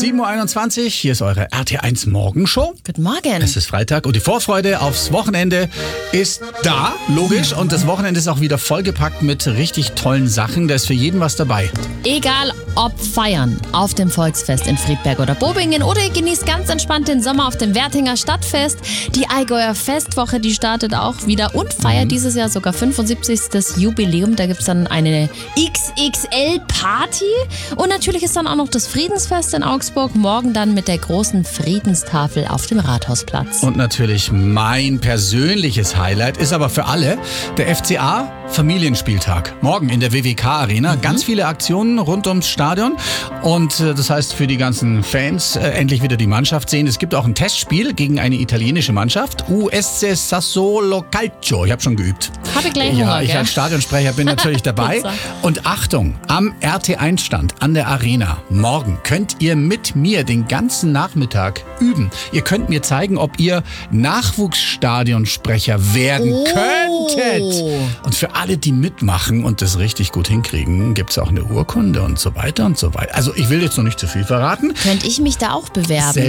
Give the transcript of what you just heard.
7.21 Uhr, hier ist eure RT1 Morgenshow. Guten Morgen. Es ist Freitag und die Vorfreude aufs Wochenende ist da, logisch. Und das Wochenende ist auch wieder vollgepackt mit richtig tollen Sachen. Da ist für jeden was dabei. Egal ob feiern auf dem Volksfest in Friedberg oder Bobingen oder ihr genießt ganz entspannt den Sommer auf dem Wertinger Stadtfest. Die Allgäuer Festwoche, die startet auch wieder und feiert dieses Jahr sogar 75. Jubiläum. Da gibt es dann eine XXL-Party. Und natürlich ist dann auch noch das Friedensfest in Augsburg. Morgen dann mit der großen Friedenstafel auf dem Rathausplatz. Und natürlich mein persönliches Highlight ist aber für alle der FCA Familienspieltag. Morgen in der WWK Arena. Ganz viele Aktionen rund ums Stadion. Und das heißt für die ganzen Fans endlich wieder die Mannschaft sehen. Es gibt auch ein Testspiel gegen eine italienische Mannschaft. USC Sassuolo Calcio. Ich habe schon geübt. Habe ich gleich Ja, Hunger, ich gell? als Stadionsprecher bin natürlich dabei. Pizza. Und Achtung, am RT1-Stand an der Arena morgen könnt ihr mit mir den ganzen Nachmittag üben. Ihr könnt mir zeigen, ob ihr Nachwuchsstadionsprecher werden könntet. Und für alle, die mitmachen und das richtig gut hinkriegen, gibt es auch eine Urkunde und so weiter und so weiter. Also ich will jetzt noch nicht zu viel verraten. Könnte ich mich da auch bewerben?